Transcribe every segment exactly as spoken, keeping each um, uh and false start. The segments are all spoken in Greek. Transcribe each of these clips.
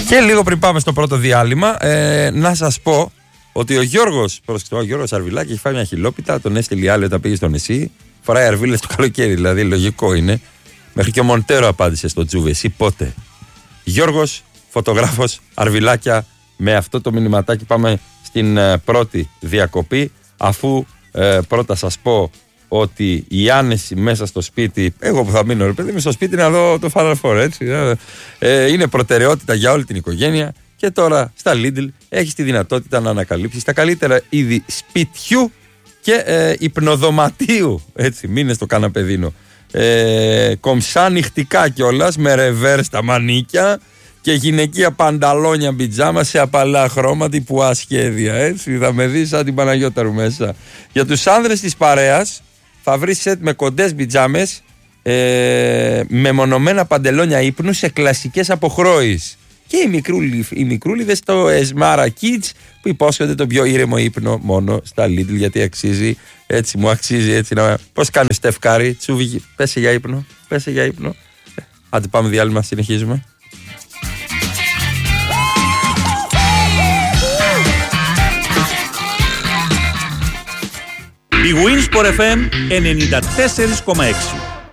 Και λίγο πριν πάμε στο πρώτο διάλειμμα, ε, να σας πω ότι ο Γιώργος, ο Γιώργος Αρβιλάκη έχει φάει μια χιλόπιτα, τον έστειλε η άλλη όταν πήγε στο νησί. Φοράει αρβίλες το καλοκαίρι, δηλαδή λογικό είναι. Μέχρι και ο Μοντέρο απάντησε στο Τζούβε. Εσύ πότε? Γιώργος, φωτογράφος, αρβιλάκια. Με αυτό το μηνυματάκι πάμε στην ε, πρώτη διακοπή. Αφού ε, πρώτα σας πω ότι η άνεση μέσα στο σπίτι, εγώ που θα μείνω ρε παιδί, είμαι στο σπίτι να δω το Final Four, έτσι. Ε, είναι προτεραιότητα για όλη την οικογένεια. Και τώρα στα Lidl έχεις τη δυνατότητα να ανακαλύψεις τα καλύτερα είδη σπιτιού και ε, υπνοδωματίου. Έτσι, μείνε στο καναπεδίνο. Ε, κομψά νυχτικά κιόλας, με ρεβέρ στα μανίκια και γυναικεία πανταλόνια μπιτζάμα σε απαλά χρώμα τύπου ασχέδια. Έτσι, θα με δεις σαν την Παναγιώταρου μέσα. Για τους άνδρες της παρέας θα βρεις σετ με κοντές μπιτζάμες, ε, με μονομένα παντελόνια ύπνου σε κλασικές αποχρώσεις. Και οι, μικρούλι, οι μικρούλιδες στο Esmara Kids που υπόσχονται τον πιο ήρεμο ύπνο μόνο στα Lidl, γιατί αξίζει, έτσι μου αξίζει έτσι να... Πώς κάνει ο Στεφκάρη, Τσούβι, πέσε για ύπνο, πέσε για ύπνο. Άντε πάμε διάλειμμα, συνεχίζουμε. Η Winsport εφ εμ ενενήντα τέσσερα κόμμα έξι.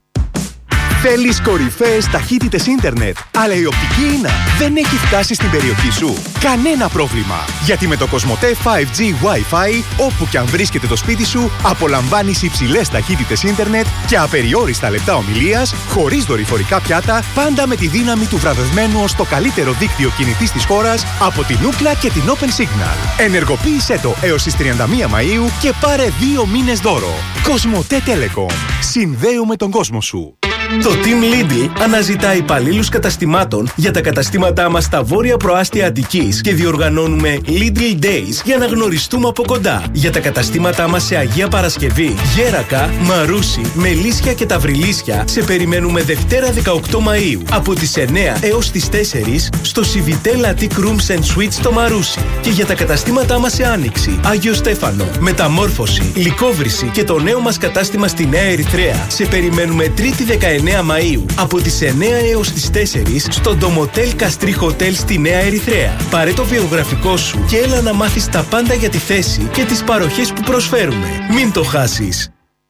Θέλεις κορυφαίες ταχύτητες ίντερνετ, αλλά η οπτική ίνα δεν έχει φτάσει στην περιοχή σου? Κανένα πρόβλημα! Γιατί με το Κοσμοτέ φάιβ τζι Wi-Fi, όπου και αν βρίσκεται το σπίτι σου, απολαμβάνεις υψηλές ταχύτητες ίντερνετ και απεριόριστα λεπτά ομιλίας, χωρίς δορυφορικά πιάτα, πάντα με τη δύναμη του βραβευμένου ως το καλύτερο δίκτυο κινητής της χώρας από την Ookla και την Open Signal. Ενεργοποίησέ το έως τις τριάντα μία Μαΐου και πάρε δύο μήνες δώρο. Κοσμοτέ Telecom. Συνδέουμε τον κόσμο σου. Το Team Lidl αναζητά υπαλλήλους καταστημάτων για τα καταστήματά μας στα βόρεια προάστια Αττικής και διοργανώνουμε Lidl Days για να γνωριστούμε από κοντά. Για τα καταστήματά μας σε Αγία Παρασκευή, Γέρακα, Μαρούσι, Μελίσια και Ταυριλίσια σε περιμένουμε Δευτέρα δεκαοκτώ Μαΐου από τις εννέα έως τις τέσσερις στο Civitel Attic Rooms and Suites στο Μαρούσι. Και για τα καταστήματά μας σε Άνοιξη, Άγιο Στέφανο, Μεταμόρφωση, Λυκόβρηση και το νέο μας κατάστημα στη Νέα Ερυθρέα σε περιμένουμε Τρίτη δεκαεννέα Μαΐου από τις εννέα έως τις τέσσερις στο Ντομοτέλ Καστρί Χοτέλ στη Νέα Ερυθρέα. Πάρε το βιογραφικό σου και έλα να μάθεις τα πάντα για τη θέση και τις παροχές που προσφέρουμε. Μην το χάσεις.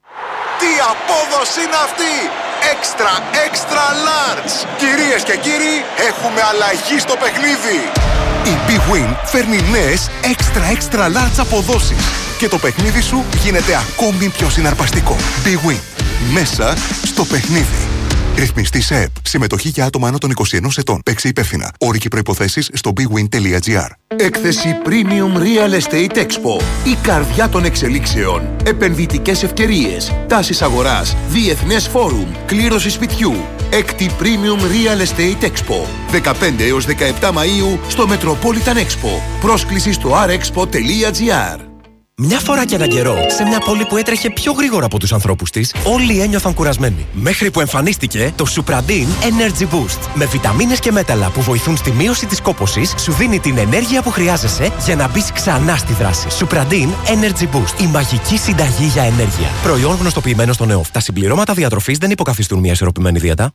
Τι απόδοση είναι αυτή! Extra, extra large! Κυρίες και κύριοι, έχουμε αλλαγή στο παιχνίδι! Η Big Win φέρνει νέες extra, extra large αποδόσεις και το παιχνίδι σου γίνεται ακόμη πιο συναρπαστικό. Big Win. Μέσα στο παιχνίδι. Ρυθμιστή σε ΕΠ. Συμμετοχή για άτομα άνω των είκοσι ενός ετών. Παίξε υπεύθυνα. Όροι και προϋποθέσεις στο bigwin τελεία gr. Έκθεση Premium Real Estate Expo. Η καρδιά των εξελίξεων. Επενδυτικές ευκαιρίες. Τάσεις αγοράς. Διεθνές φόρουμ. Κλήρωση σπιτιού. Έκτη Premium Real Estate Expo. δεκαπέντε έως δεκαεπτά Μαΐου στο Metropolitan Expo. Πρόσκληση στο αρ εξπο τελεία gr. Μια φορά και έναν καιρό, σε μια πόλη που έτρεχε πιο γρήγορα από τους ανθρώπους της, όλοι ένιωθαν κουρασμένοι. Μέχρι που εμφανίστηκε το Supradin Energy Boost. Με βιταμίνες και μέταλλα που βοηθούν στη μείωση της κόπωσης, σου δίνει την ενέργεια που χρειάζεσαι για να μπεις ξανά στη δράση. Supradin Energy Boost. Η μαγική συνταγή για ενέργεια. Προϊόν γνωστοποιημένο στον ΕΟΦ. Τα συμπληρώματα διατροφής δεν υποκαθιστούν μια ισορροπημένη δίαιτα.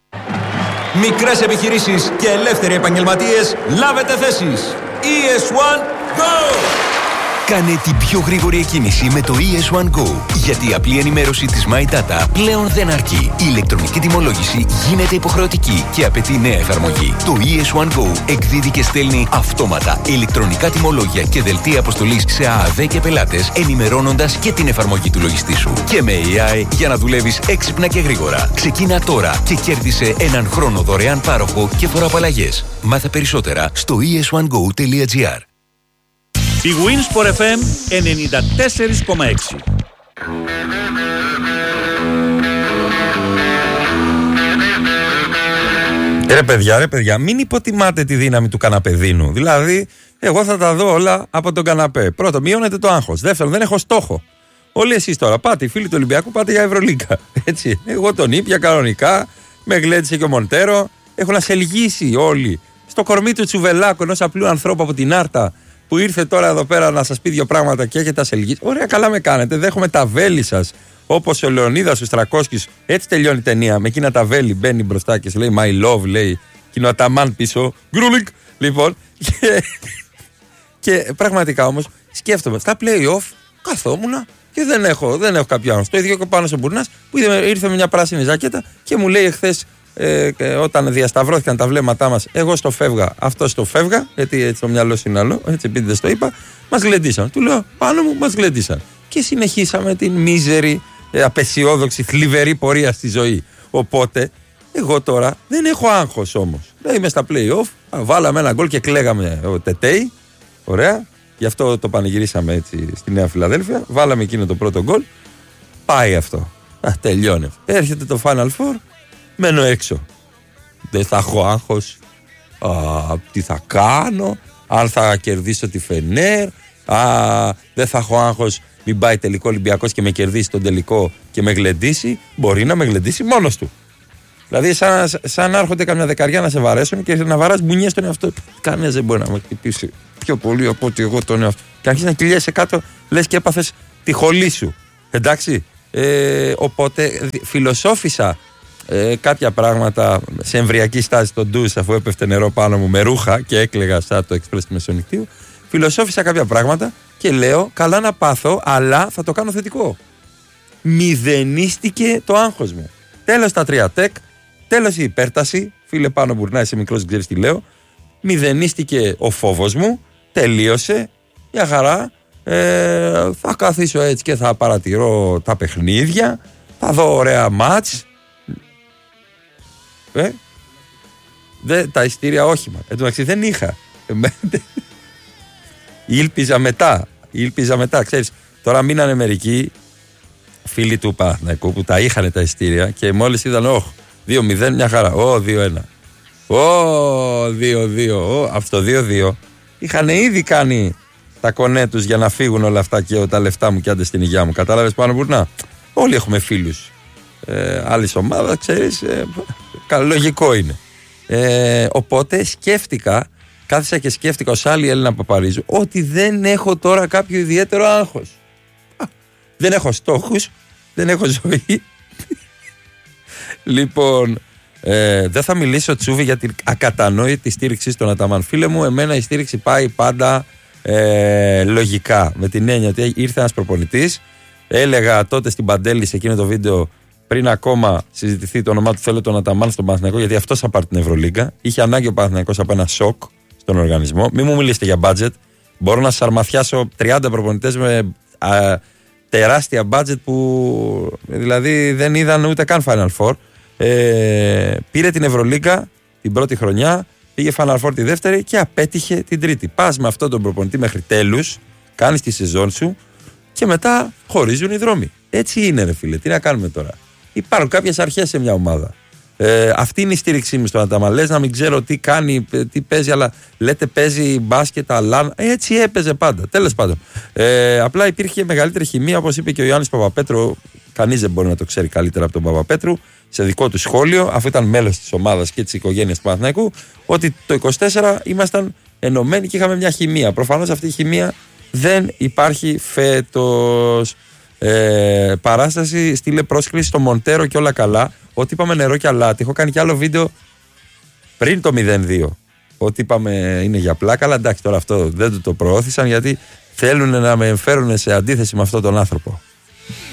Μικρές επιχειρήσεις και ελεύθεροι επαγγελματίες, λάβετε θέσεις. ι ες one Go! Κάνε την πιο γρήγορη εκκίνηση με το ι ες one Go. Γιατί η απλή ενημέρωση της My Data πλέον δεν αρκεί. Η ηλεκτρονική τιμολόγηση γίνεται υποχρεωτική και απαιτεί νέα εφαρμογή. Το ι ες one Go εκδίδει και στέλνει αυτόματα ηλεκτρονικά τιμολόγια και δελτία αποστολής σε ΑΑΔ και πελάτες, ενημερώνοντας και την εφαρμογή του λογιστή σου. Και με έι άι για να δουλεύεις έξυπνα και γρήγορα. Ξεκίνα τώρα και κέρδισε έναν χρόνο δωρεάν πάροχο και φοροαπαλλαγές. Μάθε περισσότερα στο ι ες one go τελεία gr. Η Winsport εφ εμ ενενήντα τέσσερα κόμμα έξι. Ρε παιδιά, ρε παιδιά, μην υποτιμάτε τη δύναμη του καναπεδίνου. Δηλαδή, εγώ θα τα δω όλα από τον καναπέ. Πρώτον, μειώνεται το άγχος. Δεύτερον, δεν έχω στόχο. Όλοι εσείς τώρα πάτε, οι φίλοι του Ολυμπιακού, πάτε για Ευρωλίγκα. Έτσι. Εγώ τον ήπια κανονικά, με γλέντισε και ο Μοντέρο. Έχουν ασελγίσει όλοι στο κορμί του Τσουβελάκου, ενός απλού ανθρώπου από την Άρτα, που ήρθε τώρα εδώ πέρα να σας πει δύο πράγματα και έχετε ασελγίσει. Ωραία, καλά με κάνετε. Δέχομαι τα βέλη σας. Όπως ο Λεωνίδας ο Στρακόσκης, έτσι τελειώνει η ταινία. Με εκείνα τα βέλη μπαίνει μπροστά και σε λέει My love, λέει. Κοινό αταμάν πίσω. Γκρούλικ. Λοιπόν, και, και πραγματικά όμως σκέφτομαι, στα play-off καθόμουνα και δεν έχω, δεν έχω κάποιο άγχος. Το ίδιο και πάνω στον Μπουρνάς που ήρθε με μια πράσινη ζακέτα και μου λέει εχθές, ε, όταν διασταυρώθηκαν τα βλέμματά μας, εγώ στο φεύγα, αυτό στο φεύγα, γιατί έτσι το μυαλό είναι άλλο, έτσι επειδή δεν το είπα, μας γλεντήσαν. Του λέω πάνω μου, μας γλεντήσαν. Και συνεχίσαμε την μίζερη, ε, απεσιόδοξη, θλιβερή πορεία στη ζωή. Οπότε, εγώ τώρα δεν έχω άγχος όμως. Δηλαδή είμαι στα play-off, βάλαμε ένα γκολ και κλαίγαμε ο Τετέι. Ωραία. Γι' αυτό το πανηγυρίσαμε έτσι στη Νέα Φιλαδέλφια. Βάλαμε εκείνο το πρώτο γκολ. Πάει αυτό. Α, τελειώνει. Έρχεται το Final Four. Μένω έξω. Δεν θα έχω άγχος. Α, τι θα κάνω. Αν θα κερδίσω τη Φενέρ. Α, δεν θα έχω άγχος. Μην πάει τελικό Ολυμπιακός και με κερδίσει τον τελικό και με γλεντήσει. Μπορεί να με γλεντήσει μόνος του. Δηλαδή, σαν, σαν να έρχονται καμιά δεκαριά να σε βαρέσουν και να βαράς μπουνιές στον εαυτό. Κανένας δεν μπορεί να με χτυπήσει πιο πολύ από ότι εγώ τον εαυτό. Και αρχίζει να κυλιέσαι κάτω, λες και έπαθες τη χολή σου. Εντάξει. Ε, οπότε φιλοσόφισα ε, κάποια πράγματα σε εμβριακή στάση στο ντους, αφού έπεφτε νερό πάνω μου με ρούχα και έκλαιγα σαν το εξπρές του Μεσονυχτίου. Φιλοσόφισα κάποια πράγματα και λέω καλά να πάθω, αλλά θα το κάνω θετικό. Μηδενίστηκε το άγχος μου. Τέλος τα τρία τεκ, τέλος η υπέρταση. Φίλε πάνω Μπουρνά, είσαι μικρός, ξέρεις τι λέω. Μηδενίστηκε ο φόβος μου. Τελείωσε. Μια χαρά. Ε, θα καθίσω έτσι και θα παρατηρώ τα παιχνίδια. Θα δω ωραία μάτς. Ε, δε, τα ειστήρια όχημα. Εν τω μεταξύ δεν είχα. Ήλπιζα μετά. Ήλπιζα μετά. Ξέρεις, τώρα μείνανε μερικοί φίλοι του Παναθηναϊκού που τα είχαν τα ειστήρια και μόλις είδαν, όχ, δύο μηδέν, μια χαρά. Ω, δύο ένα. Ω, δύο δύο. Αυτό δύο δύο. Είχαν ήδη κάνει τα κονέ τους για να φύγουν όλα αυτά και τα λεφτά μου και άντε στην υγειά μου. Κατάλαβες πάνω Μπουρνά. Όλοι έχουμε φίλους ε, άλλης ομάδας, ξέρεις. Ε, λογικό είναι. Ε, οπότε σκέφτηκα, κάθισα και σκέφτηκα ως άλλη Έλληνα Παπαρίζου, ότι δεν έχω τώρα κάποιο ιδιαίτερο άγχος. Α, δεν έχω στόχους, δεν έχω ζωή. Λοιπόν, ε, δεν θα μιλήσω Τσούβι για την ακατανόητη στήριξη στον Αταμάν. Φίλε μου, εμένα η στήριξη πάει πάντα ε, λογικά. Με την έννοια ότι ήρθε ένας προπονητής. Έλεγα τότε στην Παντέλη σε εκείνο το βίντεο, πριν ακόμα συζητηθεί το όνομά του, θέλω τον Αταμάν στον Παναθηναϊκό, γιατί αυτός θα πάρει την Ευρωλίγκα. Είχε ανάγκη ο Παναθηναϊκός από ένα σοκ στον οργανισμό. Μην μου μιλήσετε για budget. Μπορώ να σας αρμαθιάσω τριάντα προπονητές με α, τεράστια budget που δηλαδή δεν είδαν ούτε καν Final Four. Ε, πήρε την Ευρωλίγκα την πρώτη χρονιά, πήγε Final Four τη δεύτερη και απέτυχε την τρίτη. Πας με αυτόν τον προπονητή μέχρι τέλους, κάνεις τη σεζόν σου και μετά χωρίζουν οι δρόμοι. Έτσι είναι, ρε φίλε. Τι να κάνουμε τώρα. Υπάρχουν κάποιες αρχές σε μια ομάδα. Ε, αυτή είναι η στήριξή μου στον Αταμάν. Λες να μην ξέρω τι κάνει, τι παίζει, αλλά λέτε παίζει μπάσκετ, αλλά έτσι έπαιζε πάντα. Τέλος πάντων. Ε, απλά υπήρχε μεγαλύτερη χημεία, όπως είπε και ο Ιωάννης Παπαπέτρου. Κανείς δεν μπορεί να το ξέρει καλύτερα από τον Παπαπέτρου, σε δικό του σχόλιο, αφού ήταν μέλος της ομάδας και της οικογένειας του Παναθηναϊκού, ότι το είκοσι τέσσερα ήμασταν ενωμένοι και είχαμε μια χημεία. Προφανώς αυτή η χημεία δεν υπάρχει φέτος. Ε, παράσταση, στείλε πρόσκληση στο Μοντέρο και όλα καλά. Ότι είπαμε νερό και αλάτι. Έχω κάνει κι άλλο βίντεο πριν το μηδέν δύο. Ότι είπαμε είναι για πλάκα, αλλά εντάξει, τώρα αυτό δεν το προώθησαν γιατί θέλουν να με φέρουν σε αντίθεση με αυτόν τον άνθρωπο.